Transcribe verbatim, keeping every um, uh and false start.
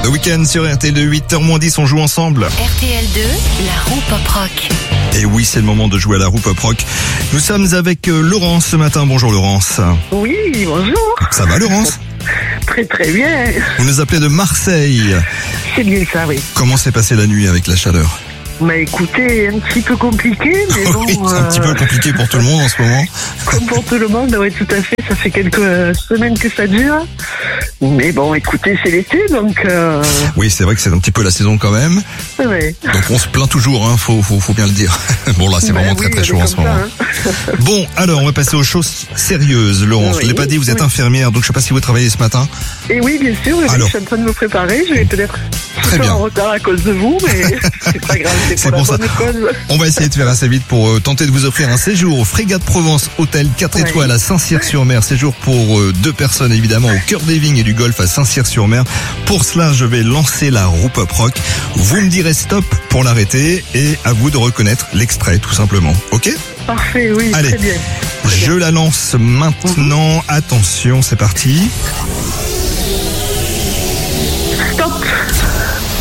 Le week-end sur R T L deux, huit heures moins dix, on joue ensemble. R T L deux, la roue pop rock. Et oui, c'est le moment de jouer à la roue pop rock. Nous sommes avec euh, Laurence ce matin. Bonjour Laurence. Oui, bonjour. Ça va Laurence? Très très bien. Vous nous appelez de Marseille. C'est bien ça, oui. Comment s'est passée la nuit avec la chaleur? Bah écoutez, un petit peu compliqué, mais bon... Oui, c'est un petit peu compliqué pour tout le monde en ce moment. Comme pour tout le monde, oui, tout à fait. Ça fait quelques semaines que ça dure. Mais bon, écoutez, c'est l'été, donc... Euh... Oui, c'est vrai que c'est un petit peu la saison quand même. Ouais. Donc on se plaint toujours, hein, faut, faut, faut bien le dire. Bon là, c'est Bah vraiment oui, très très chaud en ce comme moment. ça, hein. Bon, alors on va passer aux choses sérieuses, Laurence. Oui, Je l'ai pas dit, vous êtes oui. infirmière, donc je sais pas si vous travaillez ce matin. Et oui, bien sûr, Alors. je suis en train de me préparer. Je vais peut-être Très un peu bien. en retard à cause de vous, mais c'est pas grave, c'est C'est pour, pour la ça. bonne cause. On va essayer de faire assez vite pour euh, tenter de vous offrir un séjour au Frégate Provence Hôtel quatre Ouais. étoiles à Saint-Cyr-sur-Mer. Séjour pour euh, deux personnes évidemment au cœur des vignes et du golfe à Saint-Cyr-sur-Mer. Pour cela, je vais lancer la roue pop rock. Vous me direz stop pour l'arrêter et à vous de reconnaître l'extrait tout simplement. Ok? Parfait, oui, Allez. très bien. Je la lance maintenant. Attention, c'est parti. Stop.